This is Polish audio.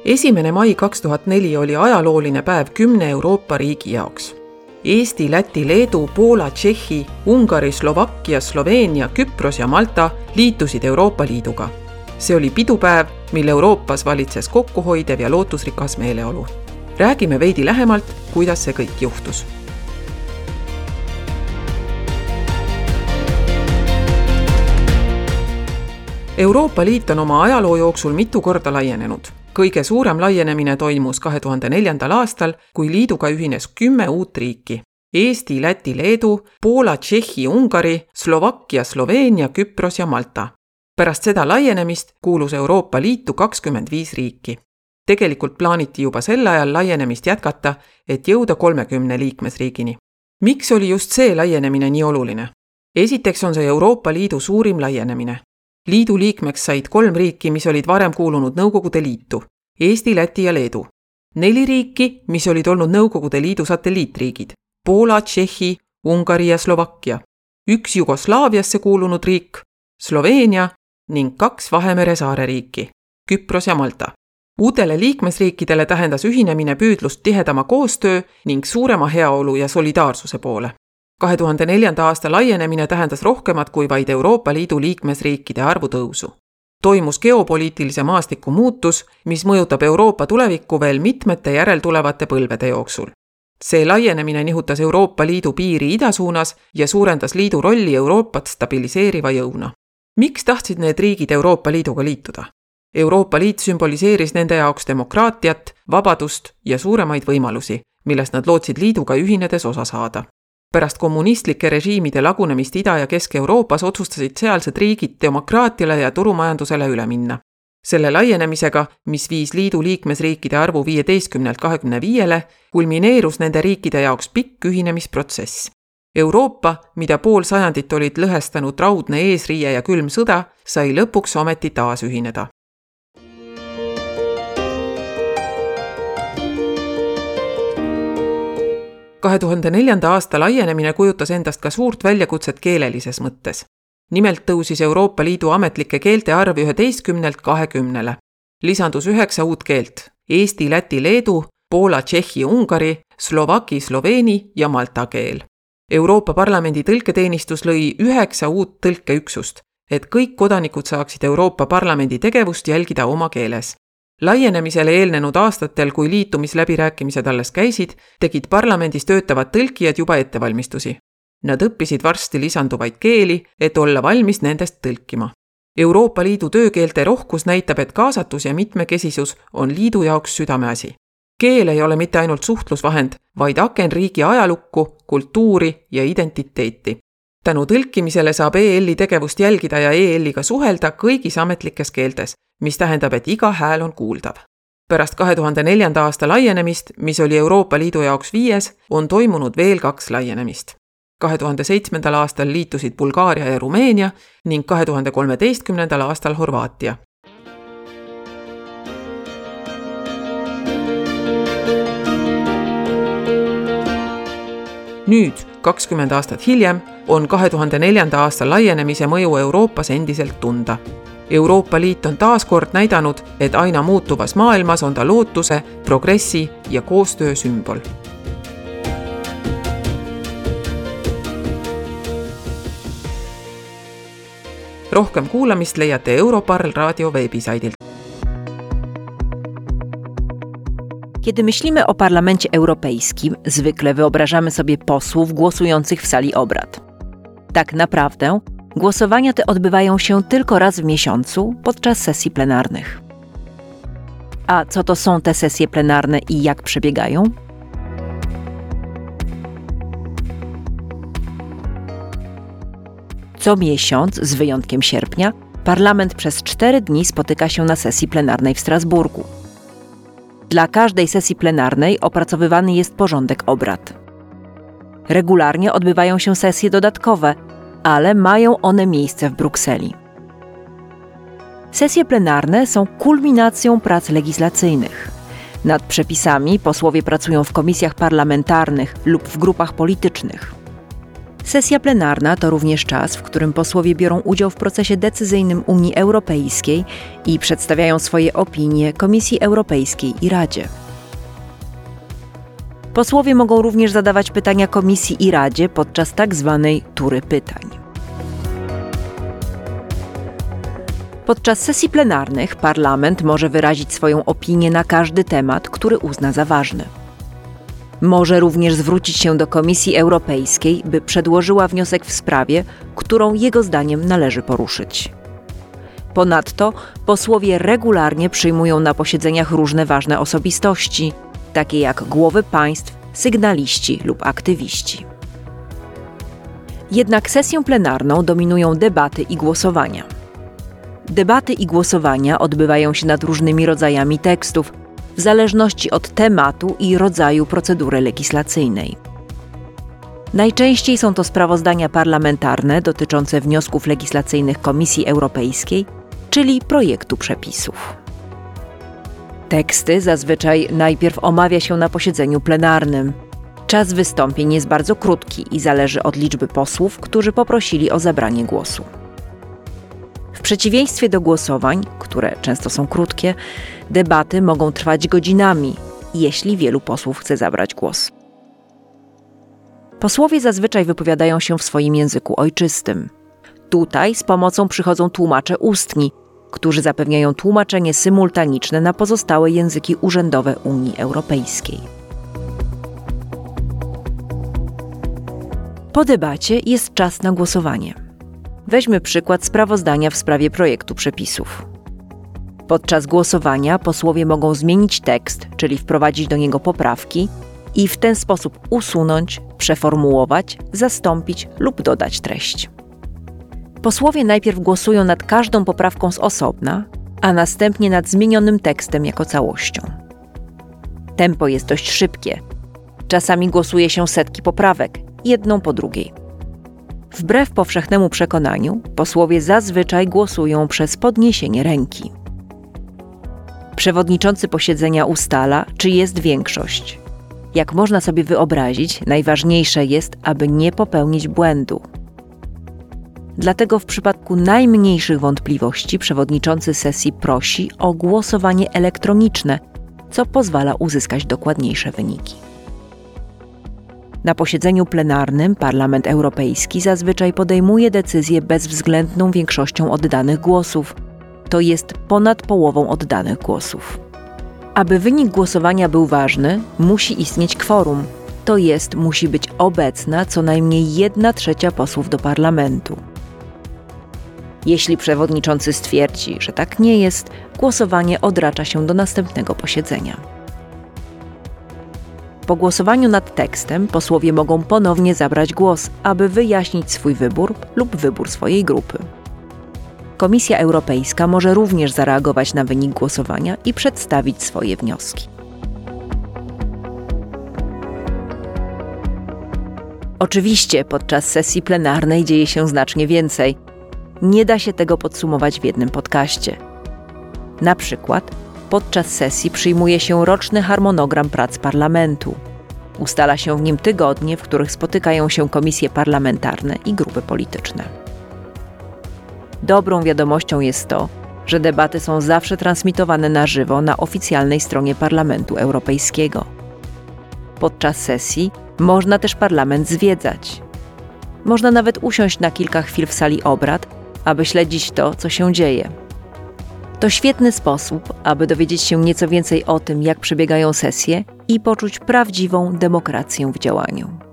1. mai 2004 oli ajalooline päev 10 Euroopa riigi jaoks. Eesti, Läti, Leedu, Poola, Tšehhi, Ungari, Slovakkia, Sloveenia, Küpros ja Malta liitusid Euroopa Liiduga. See oli pidupäev, mil Euroopas valitses kokkuhoidev ja lootusrikas meeleolu. Räägime veidi lähemalt, kuidas see kõik juhtus. Euroopa Liit on oma ajaloo jooksul mitu korda laienenud. Kõige suurem laienemine toimus 2004. aastal, kui liiduga ühines 10 uut riiki. Eesti, Läti, Leedu, Poola, Tšehhi, Ungari, Slovakkia, Sloveenia, Küpros ja Malta. Pärast seda laienemist kuulus Euroopa Liitu 25 riiki. Tegelikult plaaniti juba sel ajal laienemist jätkata, et jõuda 30 liikmesriigini. Miks oli just see laienemine nii oluline? Esiteks on see Euroopa Liidu suurim laienemine. Liidu liikmeks said 3 riiki, mis olid varem kuulunud Nõukogude Liitu, Eesti, Läti ja Leedu. 4 riiki, mis olid olnud Nõukogude Liidu satelliitriigid, Poola, Tšehhi, Ungari ja Slovakkia. 1 Jugoslaaviasse kuulunud riik, Sloveenia ning 2 Vahemere saare riiki, Küpros ja Malta. Uutele liikmesriikidele tähendas ühinemine püüdlust tihedama koostöö ning suurema heaolu ja solidaarsuse poole. 2004. aasta laienemine tähendas rohkemat kui vaid Euroopa Liidu liikmesriikide arvu tõusu. Toimus geopoliitilise maastiku muutus, mis mõjutab Euroopa tulevikku veel mitmete järeltulevate põlvede jooksul. See laienemine nihutas Euroopa Liidu piiri ida suunas ja suurendas liidu rolli Euroopat stabiliseeriva jõuna. Miks tahtsid need riigid Euroopa Liiduga liituda? Euroopa Liit sümboliseeris nende jaoks demokraatiat, vabadust ja suuremaid võimalusi, millest nad lootsid liiduga ühinedes osa saada. Pärast kommunistlike režiimide lagunemist Ida- ja Kesk-Euroopas otsustasid sealsed riigid demokraatiale ja turumajandusele üle minna. Selle laienemisega, mis viis liidu liikmesriikide arvu 15-lt 25-le, kulmineerus nende riikide jaoks pikk ühinemisprotsess. Euroopa, mida pool sajandit olid lõhestanud raudne eesriie ja külm sõda, sai lõpuks ometi taas ühineda. – 2004. aasta laienemine kujutas endast ka suurt väljakutset keelelises mõttes. Nimelt tõusis Euroopa Liidu ametlike keelte arv 11-lt 20-le. Lisandus 9 uut keelt: Eesti, Läti, Leedu, Poola, Tšehhi, Ungari, Slovaki, Sloveeni ja Malta keel. Euroopa Parlamendi tõlketeenistus lõi 9 uut tõlkeüksust, et kõik kodanikud saaksid Euroopa Parlamendi tegevust jälgida oma keeles. Laienemisele eelnenud aastatel, kui liitumisläbirääkimised alles käisid, tegid parlamendis töötavad tõlkijad juba ettevalmistusi. Nad õppisid varsti lisanduvaid keeli, et olla valmis nendest tõlkima. Euroopa Liidu töökeelte rohkus näitab, et kaasatus ja mitmekesisus on liidu jaoks südameasi. Keel ei ole mitte ainult suhtlusvahend, vaid aken riigi ajalukku, kultuuri ja identiteeti. Tänu tõlkimisele saab EL-i tegevust jälgida ja EL-iga suhelda kõigis ametlikes keeltes, mis tähendab, et iga hääl on kuuldav. Pärast 2004. aasta laienemist, mis oli Euroopa Liidu jaoks 5, on toimunud veel 2 laienemist. 2007. aastal liitusid Bulgaaria ja Rumeenia ning 2013. aastal Horvaatia. Nüüd, 20 aastat hiljem, on 2004. aasta laienemise mõju Euroopas endiselt tunda. Euroopa Liit on taas kord näidanud, et aina muutuvas maailmas on ta lootuse, progressi ja koostöö sümbol. Rohkem kuulamist leiate Europarl Radio webisaidilt. Kiedy myślimy o Parlamencie Europejskim, zwykle wyobrażamy sobie posłów głosujących w sali obrad. Tak naprawdę głosowania te odbywają się tylko raz w miesiącu podczas sesji plenarnych. A co to są te sesje plenarne i jak przebiegają? Co miesiąc, z wyjątkiem sierpnia, Parlament przez 4 dni spotyka się na sesji plenarnej w Strasburgu. Dla każdej sesji plenarnej opracowywany jest porządek obrad. Regularnie odbywają się sesje dodatkowe, ale mają one miejsce w Brukseli. Sesje plenarne są kulminacją prac legislacyjnych. Nad przepisami posłowie pracują w komisjach parlamentarnych lub w grupach politycznych. Sesja plenarna to również czas, w którym posłowie biorą udział w procesie decyzyjnym Unii Europejskiej i przedstawiają swoje opinie Komisji Europejskiej i Radzie. Posłowie mogą również zadawać pytania Komisji i Radzie podczas tzw. tury pytań. Podczas sesji plenarnych Parlament może wyrazić swoją opinię na każdy temat, który uzna za ważny. Może również zwrócić się do Komisji Europejskiej, by przedłożyła wniosek w sprawie, którą jego zdaniem należy poruszyć. Ponadto posłowie regularnie przyjmują na posiedzeniach różne ważne osobistości, takie jak głowy państw, sygnaliści lub aktywiści. Jednak sesję plenarną dominują debaty i głosowania. Debaty i głosowania odbywają się nad różnymi rodzajami tekstów, w zależności od tematu i rodzaju procedury legislacyjnej. Najczęściej są to sprawozdania parlamentarne dotyczące wniosków legislacyjnych Komisji Europejskiej, czyli projektu przepisów. Teksty zazwyczaj najpierw omawia się na posiedzeniu plenarnym. Czas wystąpień jest bardzo krótki i zależy od liczby posłów, którzy poprosili o zabranie głosu. W przeciwieństwie do głosowań, które często są krótkie, debaty mogą trwać godzinami, jeśli wielu posłów chce zabrać głos. Posłowie zazwyczaj wypowiadają się w swoim języku ojczystym. Tutaj z pomocą przychodzą tłumacze ustni, którzy zapewniają tłumaczenie symultaniczne na pozostałe języki urzędowe Unii Europejskiej. Po debacie jest czas na głosowanie. Weźmy przykład sprawozdania w sprawie projektu przepisów. Podczas głosowania posłowie mogą zmienić tekst, czyli wprowadzić do niego poprawki i w ten sposób usunąć, przeformułować, zastąpić lub dodać treść. Posłowie najpierw głosują nad każdą poprawką z osobna, a następnie nad zmienionym tekstem jako całością. Tempo jest dość szybkie. Czasami głosuje się setki poprawek, jedną po drugiej. Wbrew powszechnemu przekonaniu, posłowie zazwyczaj głosują przez podniesienie ręki. Przewodniczący posiedzenia ustala, czy jest większość. Jak można sobie wyobrazić, najważniejsze jest, aby nie popełnić błędu. Dlatego w przypadku najmniejszych wątpliwości przewodniczący sesji prosi o głosowanie elektroniczne, co pozwala uzyskać dokładniejsze wyniki. Na posiedzeniu plenarnym Parlament Europejski zazwyczaj podejmuje decyzję bezwzględną większością oddanych głosów, to jest ponad połową oddanych głosów. Aby wynik głosowania był ważny, musi istnieć kworum, to jest musi być obecna co najmniej 1/3 posłów do parlamentu. Jeśli przewodniczący stwierdzi, że tak nie jest, głosowanie odracza się do następnego posiedzenia. Po głosowaniu nad tekstem posłowie mogą ponownie zabrać głos, aby wyjaśnić swój wybór lub wybór swojej grupy. Komisja Europejska może również zareagować na wynik głosowania i przedstawić swoje wnioski. Oczywiście podczas sesji plenarnej dzieje się znacznie więcej. Nie da się tego podsumować w jednym podcaście. Na przykład podczas sesji przyjmuje się roczny harmonogram prac parlamentu. Ustala się w nim tygodnie, w których spotykają się komisje parlamentarne i grupy polityczne. Dobrą wiadomością jest to, że debaty są zawsze transmitowane na żywo na oficjalnej stronie Parlamentu Europejskiego. Podczas sesji można też parlament zwiedzać. Można nawet usiąść na kilka chwil w sali obrad, aby śledzić to, co się dzieje. To świetny sposób, aby dowiedzieć się nieco więcej o tym, jak przebiegają sesje i poczuć prawdziwą demokrację w działaniu.